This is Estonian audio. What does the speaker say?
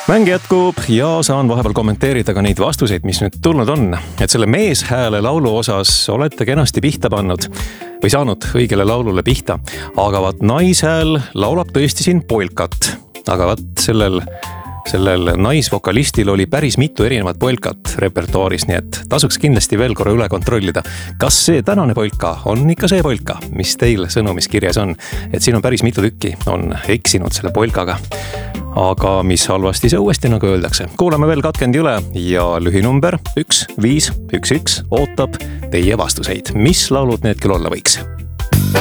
Mäng jätkub ja saan vahepeal kommenteerida ka neid vastuseid, mis nüüd tulnud on. Et selle meeshääle laulu osas olete kenasti pihta pannud või saanud õigele laulule pihta. Aga vaat naishääl laulab tõesti siin polkat. Aga vaat sellel naisvokalistil oli päris mitu erinevat polkat repertuaaris, nii et tasuks kindlasti veel korra üle kontrollida. Kas see tänane polka on ikka see polka, mis teil sõnumis kirjas on? Et siin on päris mitu tükki, on eksinud selle polkaga. Aga mis halvasti see uuesti, nagu öeldakse. Kuulame veel katkendi üle ja lühinumber 1511 ootab teie vastuseid. Mis laulud need küll olla võiks?